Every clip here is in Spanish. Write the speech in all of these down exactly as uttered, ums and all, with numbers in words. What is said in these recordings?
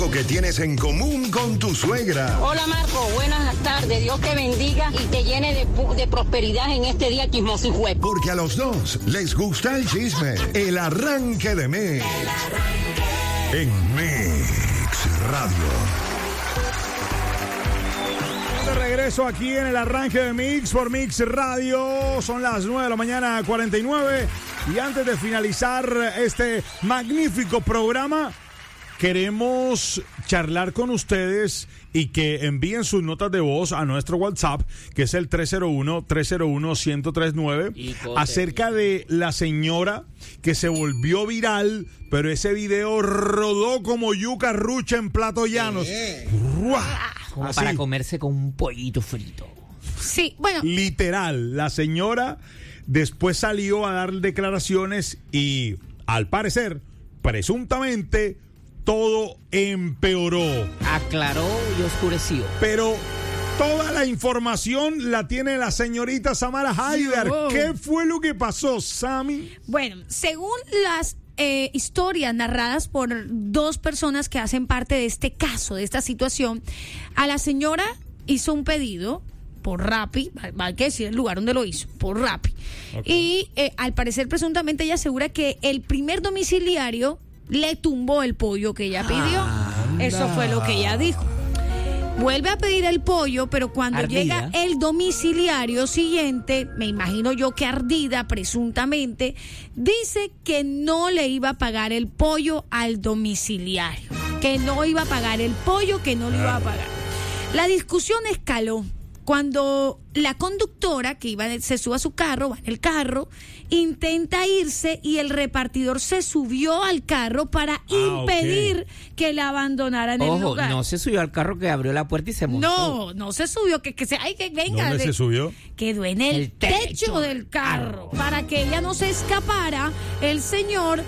Que tienes en común con tu suegra. Hola Marco, buenas tardes. Dios te bendiga y te llene de, de prosperidad en este día chismoso y juez. Porque a los dos les gusta el chisme. El arranque de Mix. El arranque. En Mix Radio. De regreso aquí en el arranque de Mix por Mix Radio. Son las nueve de la mañana, cuarenta y nueve. Y antes de finalizar este magnífico programa, queremos charlar con ustedes y que envíen sus notas de voz a nuestro WhatsApp, que es el tres cero uno, tres cero uno, uno cero tres nueve, acerca de la señora que se volvió viral, pero ese video rodó como yuca rucha en platos llanos. Eh. Como Así. para comerse con un pollito frito. Sí, bueno. Literal, la señora después salió a dar declaraciones y, al parecer, presuntamente, todo empeoró. Aclaró y oscureció. Pero toda la información la tiene la señorita Samara Haider. Yo. ¿Qué fue lo que pasó, Sammy? Bueno, según las eh, historias narradas por dos personas que hacen parte de este caso, de esta situación, a la señora hizo un pedido por Rappi, hay que decir el lugar donde lo hizo, por Rappi. Okay. Y eh, al parecer, presuntamente, ella asegura que el primer domiciliario le tumbó el pollo que ella pidió. Anda. Eso fue lo que ella dijo. Vuelve a pedir el pollo, pero cuando Ardida. llega el domiciliario siguiente, me imagino yo que ardida presuntamente, dice que no le iba a pagar el pollo al domiciliario, que no iba a pagar el pollo, que no le iba a pagar. La discusión escaló cuando la conductora que iba se sube a su carro, va en el carro, intenta irse y el repartidor se subió al carro para ah, impedir okay. que la abandonara en Ojo, el lugar. No se subió al carro, que abrió la puerta y se montó. No, no se subió, que, que se, ay, que venga. ¿Dónde de, se subió? Quedó en el, el techo, techo del carro. carro. Para que ella no se escapara, el señor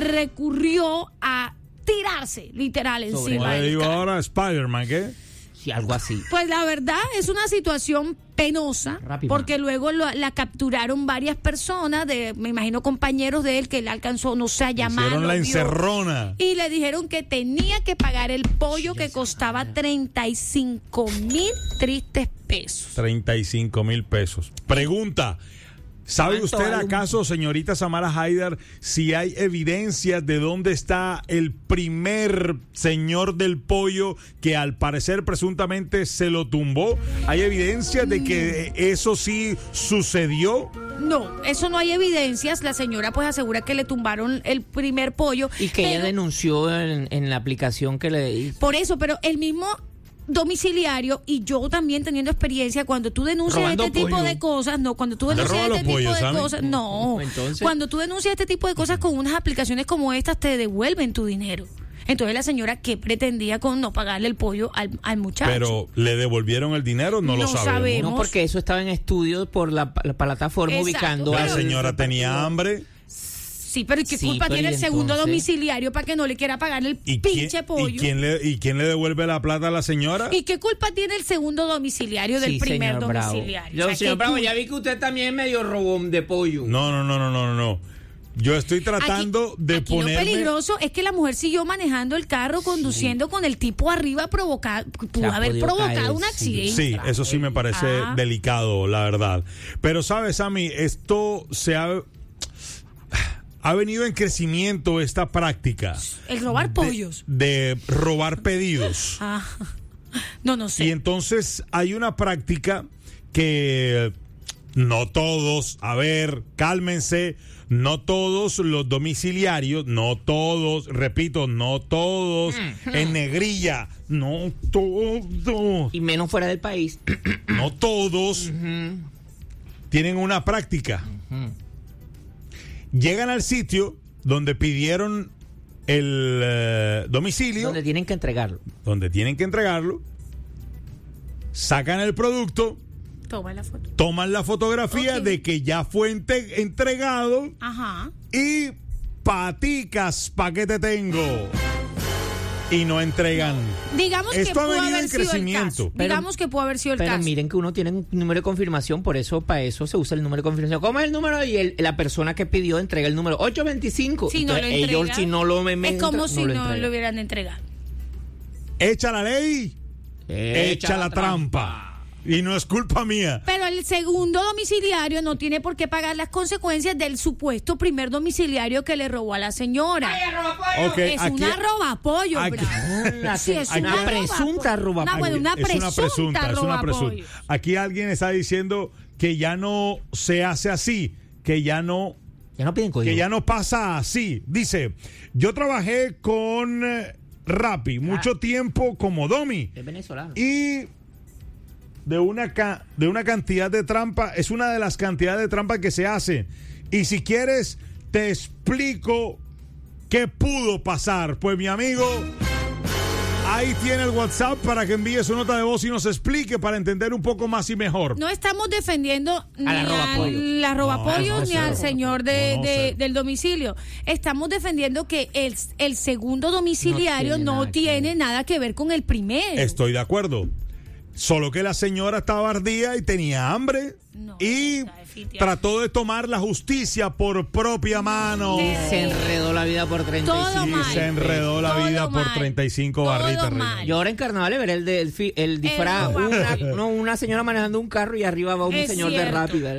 recurrió a tirarse, literal, encima del carro. carro. Ahora Spider-Man, ¿qué? Sí, algo así. Pues la verdad es una situación penosa, Rápido. Porque luego lo, la capturaron varias personas, de me imagino compañeros de él, que le alcanzó, no sé, a llamar. Hicieron la encerrona. Y le dijeron que tenía que pagar el pollo, que costaba treinta y cinco mil tristes pesos. treinta y cinco mil pesos. Pregunta: ¿sabe usted acaso, señorita Samara Haider, si hay evidencias de dónde está el primer señor del pollo que al parecer presuntamente se lo tumbó? ¿Hay evidencias de que eso sí sucedió? No, eso no hay evidencias. La señora pues asegura que le tumbaron el primer pollo. Y que pero, ella denunció en, en la aplicación que le hizo. Por eso, pero el mismo domiciliario, y yo también teniendo experiencia, cuando tú denuncias Robando este tipo pollo. de cosas, no, cuando tú denuncias este tipo pollos, de ¿sabe? cosas, no, Entonces, cuando tú denuncias este tipo de cosas con unas aplicaciones como estas, te devuelven tu dinero. Entonces la señora, ¿qué pretendía con no pagarle el pollo al, al muchacho? Pero ¿le devolvieron el dinero? No, No lo sabemos. sabemos. no, porque eso estaba en estudio por la, la plataforma. Exacto, ubicando pero- La señora tenía hambre. Sí, pero ¿y qué Sí, culpa pero tiene ¿y el segundo entonces? domiciliario para que no le quiera pagar el ¿Y pinche quién, pollo? ¿y quién, le, ¿Y quién le devuelve la plata a la señora? ¿Y qué culpa tiene el segundo domiciliario del Sí, primer señor Bravo. domiciliario? Yo, O sea, señor ¿qué Bravo, culpa? ya vi que usted también es medio robón de pollo. No, no, no, no, no, no. Yo estoy tratando aquí, de aquí ponerme... Lo peligroso es que la mujer siguió manejando el carro, conduciendo sí. con el tipo arriba, provocar, pudo haber provocado caer, un accidente. Sí, eso sí me parece ah. delicado, la verdad. Pero sabes, Sammy, esto se ha... Ha venido en crecimiento esta práctica. El robar de, pollos. De robar pedidos. Ah, no, no sé. Y entonces hay una práctica que no todos, a ver, cálmense, no todos los domiciliarios, no todos, repito, no todos, uh-huh. en negrilla, no todos. Y menos fuera del país. No todos uh-huh. tienen una práctica. Uh-huh. Llegan al sitio donde pidieron el uh, domicilio. Donde tienen que entregarlo. Donde tienen que entregarlo. Sacan el producto. Toman la foto. Toman la fotografía okay. de que ya fue ente- entregado. Ajá. Y paticas, ¿pa' qué te tengo? Y no entregan. Digamos Esto que ha pudo venido haber en sido crecimiento. el caso. Pero, Digamos que pudo haber sido el pero caso. Pero miren que uno tiene un número de confirmación, por eso, para eso se usa el número de confirmación. ¿Cómo es el número? Y el, la persona que pidió entrega el número ocho veinticinco. Si no Entonces, lo entrega, ellos, si no lo me, me es como entra, si no, no lo, lo hubieran entregado. Echa la ley, echa, echa la, la trampa. trampa. Y no es culpa mía. Pero el segundo domiciliario no tiene por qué pagar las consecuencias del supuesto primer domiciliario que le robó a la señora. ¡Ay, robapollo! Okay, es aquí, una robapollo, aquí, bravo. Sí, es una, una presunta robapollo. Una, bueno, una es una presunta, es una presunta. Aquí alguien está diciendo que ya no se hace así, que ya no... Ya no piden código. Que ya no pasa así. Dice, yo trabajé con Rappi ah. mucho tiempo como domi. Es venezolano. Y... De una, ca- de una cantidad de trampa, es una de las cantidades de trampa que se hace. Y si quieres, te explico qué pudo pasar. Pues mi amigo, ahí tiene el WhatsApp para que envíe su nota de voz y nos explique para entender un poco más y mejor. No estamos defendiendo a ni la robapollo, la robapollo no, ni al señor de, no, no, de, del domicilio. Estamos defendiendo que el, el segundo domiciliario no tiene, no nada, tiene que nada que ver con el primero. Estoy de acuerdo. Solo que la señora estaba ardía y tenía hambre no, y trató de tomar la justicia por propia mano. Y se enredó la vida por treinta y cinco. Todo mal. Se enredó la Todo vida mal. por treinta y cinco barritas. Yo ahora en carnaval veré el, de, el, fi, el disfraz. El una, no, una señora manejando un carro y arriba va un es señor cierto. de rápida.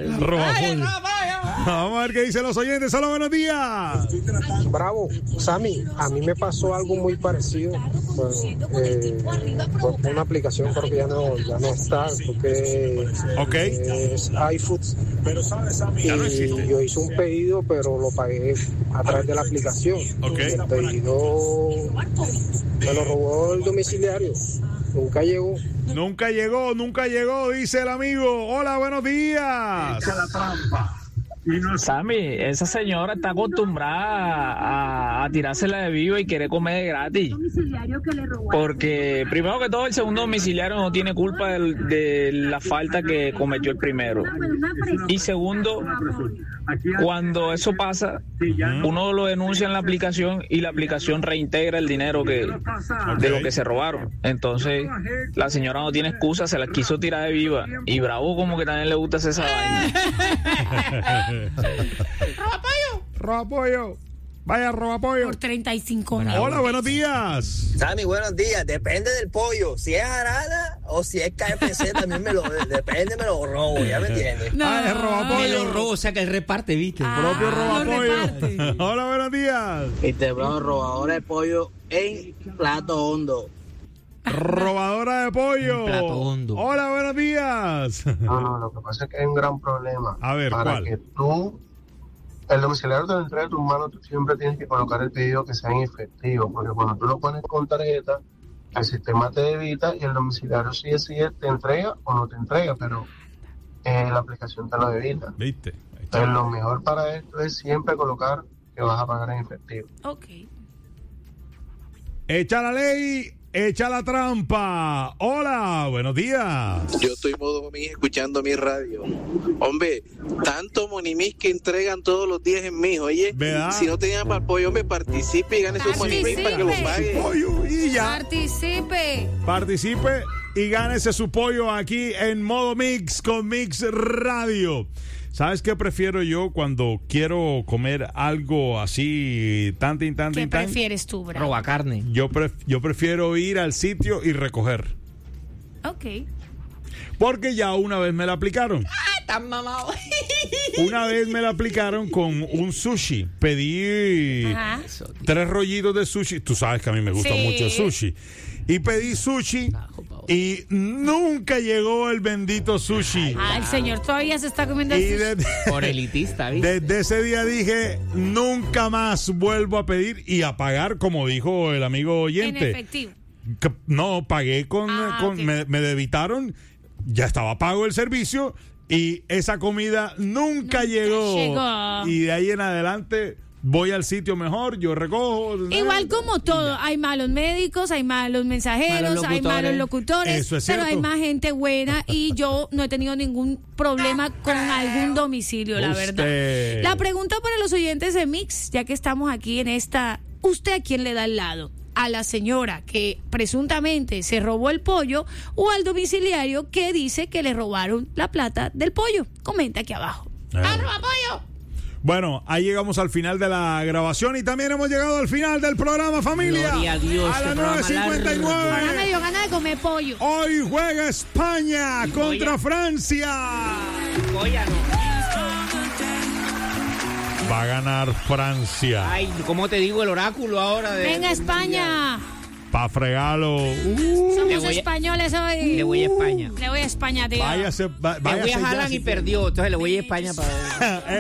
Vamos a ver qué dicen los oyentes. Hola, buenos días. Bravo, Sammy, a mí me pasó algo muy parecido. Bueno, eh, por una aplicación creo que ya no, ya no está, porque okay. es iFoods. Y ya no existe. Yo hice un pedido, pero lo pagué a través de la aplicación. Okay. El pedido me lo robó el domiciliario. Nunca llegó. Nunca llegó, nunca llegó, dice el amigo. Hola, buenos días. Echa la trampa. Sammy, esa señora está acostumbrada a, a tirársela de vivo y querer comer de gratis. Porque, primero que todo, el segundo domiciliario no tiene culpa de, de la falta que cometió el primero. Y segundo, cuando eso pasa, uno lo denuncia en la aplicación y la aplicación reintegra el dinero que de lo que se robaron. Entonces, la señora no tiene excusa, se la quiso tirar de viva. Y Bravo como que también le gusta hacer esa vaina. Robapollo. Robapollo. Vaya, robapollo. Por treinta y cinco mil. Hola, buenos días. Sammy, buenos días. Depende del pollo. Si es arada o si es K F C, también me lo depende, me lo robo, ¿ya me entiendes? No. Ah, es robapollo. Me lo robo, o sea que él reparte, ¿viste? Ah, El propio robapollo. Hola, buenos días. Este, bro, robadora de pollo en plato hondo. Robadora de pollo. Un plato hondo. Hola, buenos días. No, no, lo que pasa es que hay un gran problema. A ver, para ¿cuál? que tú, el domiciliario te lo entregue a tus manos, tú siempre tienes que colocar el pedido que sea en efectivo, porque cuando tú lo pones con tarjeta, el sistema te debita y el domiciliario sí decide te entrega o no te entrega, pero eh, la aplicación te lo debita. ¿Viste? Entonces, lo mejor para esto es siempre colocar que vas a pagar en efectivo. Ok. Echa la ley, echa la trampa. Hola, buenos días. Yo estoy modo mí escuchando mi radio. Hombre, tanto monimis que entregan todos los días en mí, oye. ¿Verdad? Si no tenían para el pollo, hombre, participe y gane su monimis para que lo pague. Pollo y ya. Participe. Participe y gánese su pollo aquí en Modo Mix con Mix Radio. ¿Sabes qué prefiero yo cuando quiero comer algo así tan, tan, tan, ¿Qué tan? prefieres tú, Bravo? Roba carne. Yo, pref- yo prefiero ir al sitio y recoger. Ok. Porque ya una vez me la aplicaron. ¡Ah, tan mamado! Una vez me la aplicaron con un sushi. Pedí Ajá. tres rollitos de sushi. Tú sabes que a mí me gusta Sí. mucho el sushi. Y pedí sushi y nunca llegó el bendito sushi. Ah, el señor todavía se está comiendo Y el sushi. desde, Por elitista, ¿viste? desde ese día dije, nunca más vuelvo a pedir y a pagar, como dijo el amigo En oyente. efectivo. Que- No, pagué con, Ah, con- ok. me, me debitaron, ya estaba pago el servicio y esa comida nunca, Nunca llegó. llegó. Y de ahí en adelante voy al sitio mejor, yo recojo. Igual como todo, hay malos médicos, hay malos mensajeros, Malos hay locutores. malos locutores, Eso es pero hay cierto. más gente buena y yo no he tenido ningún problema con algún domicilio, la Usted. verdad. La pregunta para los oyentes de Mix, ya que estamos aquí en esta, ¿usted a quién le da el lado? ¿A la señora que presuntamente se robó el pollo o al domiciliario que dice que le robaron la plata del pollo? Comenta aquí abajo. Ah. ¡Ah, roba pollo! Bueno, ahí llegamos al final de la grabación y también hemos llegado al final del programa, familia. Gloria a Dios, a las este nueve cincuenta y nueve. Ahora me dio ganas de comer pollo. Hoy juega España Y contra Goya. Francia. Goya no. Va a ganar Francia. Ay, ¿cómo te digo el oráculo ahora? De, Venga, de- España. Pa' fregarlo. Uh, Le Somos voy a- españoles hoy. Le voy a España. Le voy a España, tío. váyase, va- Le váyase voy a ya, Haaland si y quiere. perdió, entonces le voy a España para ver. Eh,